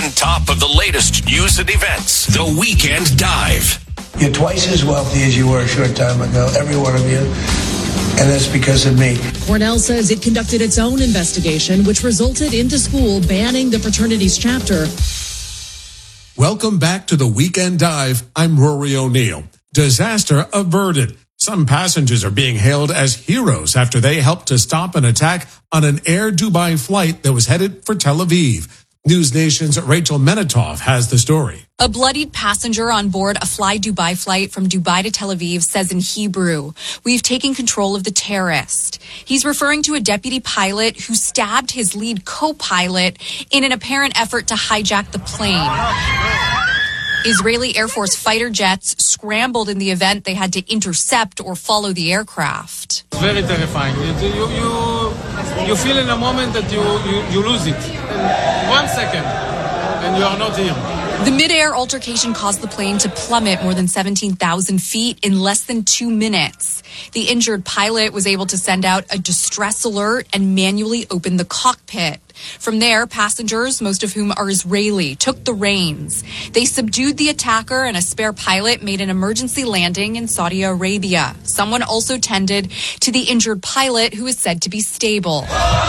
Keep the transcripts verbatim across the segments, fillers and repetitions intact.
on top of the latest news and events. The Weekend Dive. You're twice as wealthy as you were a short time ago, every one of you, and that's because of me. Cornell says it conducted its own investigation, which resulted in the school banning the fraternity's chapter. Welcome back to the Weekend Dive. I'm Rory O'Neill. Disaster averted. Some passengers are being hailed as heroes after they helped to stop an attack on an Air Dubai flight that was headed for Tel Aviv. News Nation's Rachel Menitoff has the story. A bloodied passenger on board a Fly Dubai flight from Dubai to Tel Aviv says in Hebrew, "We've taken control of the terrorist." He's referring to a deputy pilot who stabbed his lead co-pilot in an apparent effort to hijack the plane. Israeli Air Force fighter jets scrambled in the event. They had to intercept or follow the aircraft. It's very terrifying. You, you, you feel in a moment that you, you, you lose it. One second, and you are not here. The mid-air altercation caused the plane to plummet more than seventeen thousand feet in less than two minutes. The injured pilot was able to send out a distress alert and manually open the cockpit. From there, passengers, most of whom are Israeli, took the reins. They subdued the attacker, and a spare pilot made an emergency landing in Saudi Arabia. Someone also tended to the injured pilot, who is said to be stable.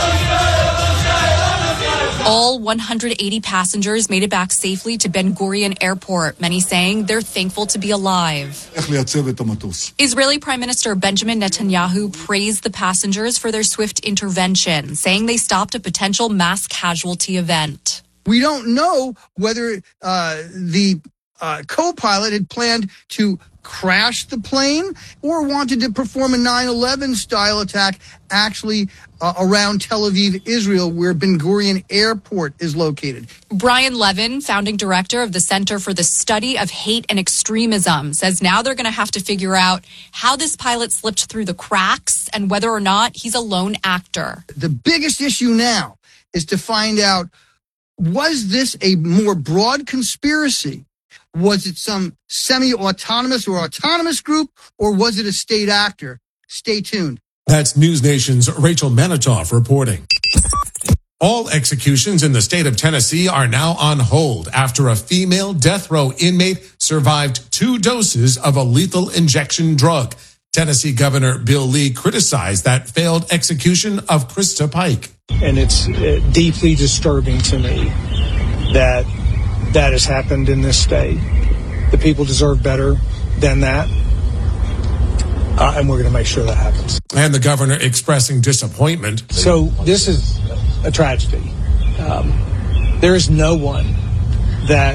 All one hundred eighty passengers made it back safely to Ben Gurion Airport, many saying they're thankful to be alive. Israeli Prime Minister Benjamin Netanyahu praised the passengers for their swift intervention, saying they stopped a potential mass casualty event. We don't know whether uh, the uh, co-pilot had planned to crash the plane or wanted to perform a nine eleven style attack actually uh, around Tel Aviv, Israel, where Ben Gurion Airport is located. Brian Levin, founding director of the Center for the Study of Hate and Extremism, says now they're going to have to figure out how this pilot slipped through the cracks and whether or not he's a lone actor. The biggest issue now is to find out, was this a more broad conspiracy? Was it some semi-autonomous or autonomous group, or was it a state actor? Stay tuned. That's News Nation's Rachel Menitoff reporting. All executions in the state of Tennessee are now on hold after a female death row inmate survived two doses of a lethal injection drug. Tennessee Governor Bill Lee criticized that failed execution of Krista Pike. And it's uh, deeply disturbing to me that that has happened in this state. The people deserve better than that, uh, and we're going to make sure that happens. And the governor expressing disappointment. So this is a tragedy. Um, there is no one that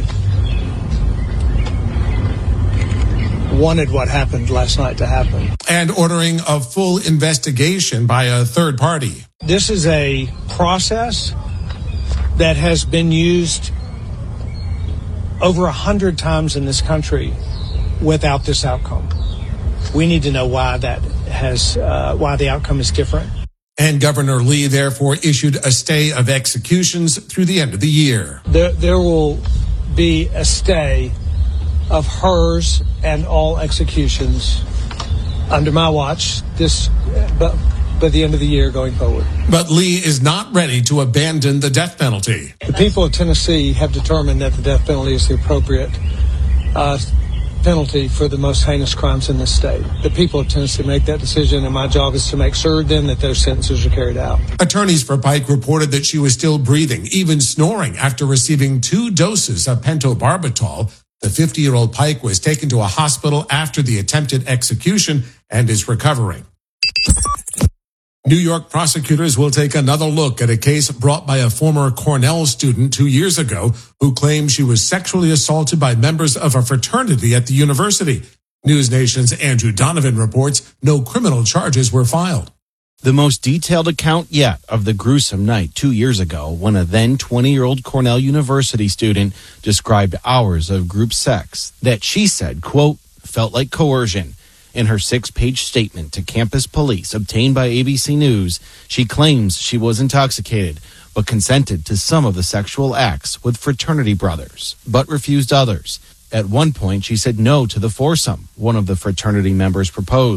wanted what happened last night to happen. And ordering a full investigation by a third party. This is a process that has been used over a hundred times in this country without this outcome. We need to know why that has, uh, why the outcome is different. And Governor Lee therefore issued a stay of executions through the end of the year. There, there will be a stay of hers and all executions under my watch this, but by the end of the year going forward. But Lee is not ready to abandon the death penalty. The people of Tennessee have determined that the death penalty is the appropriate uh, penalty for the most heinous crimes in this state. The people of Tennessee make that decision, and my job is to make sure then that those sentences are carried out. Attorneys for Pike reported that she was still breathing, even snoring, after receiving two doses of pentobarbital. The fifty-year-old Pike was taken to a hospital after the attempted execution and is recovering. New York prosecutors will take another look at a case brought by a former Cornell student two years ago who claimed she was sexually assaulted by members of a fraternity at the university. News Nation's Andrew Donovan reports no criminal charges were filed. The most detailed account yet of the gruesome night two years ago when a then twenty-year-old Cornell University student described hours of group sex that she said, quote, felt like coercion. In her six-page statement to campus police obtained by A B C News, she claims she was intoxicated, but consented to some of the sexual acts with fraternity brothers, but refused others. At one point, she said no to the foursome one of the fraternity members proposed.